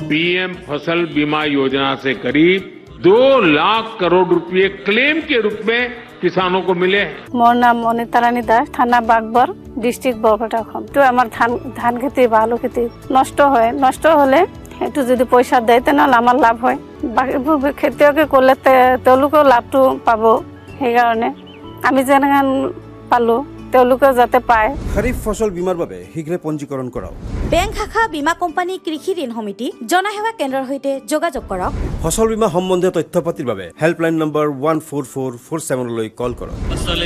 PM फसल बीमा योजना से करीब 2 लाख करोड़ रुपए क्लेम के रूप में किसानों को मिले हैं। मोर नाम अनिता रानी दास, थाना बागबर, डिस्ट्रिक्ट बरपेटा। तो आमार धान खेती বা আলু খেতি নষ্ট হয়, নষ্ট হলে একটু যদি পয়সা দেয় তেনেহলে আমার লাভ হয়। বাকিবোৰ খেতিয়কে করলে তেওঁলোকেও লাভটো পাব, সেইকাৰণে আমি যেনেকৈ পালো তেওঁলোকেও যাতে পায়। খাৰিফ ফসল বীমাৰ বাবে শীঘ্ৰে পঞ্জীকৰণ কৰাওক। বেংক শাখা বীমা কোম্পানী কৃষি ঋণ সমিতি জনসেৱা কেন্দ্ৰৰ সৈতে যোগাযোগ কৰক। ফসল বীমা সম্বন্ধীয় তথ্য পাতিৰ বাবে হেল্পলাইন নম্বৰ 14447 লৈ কল কৰক।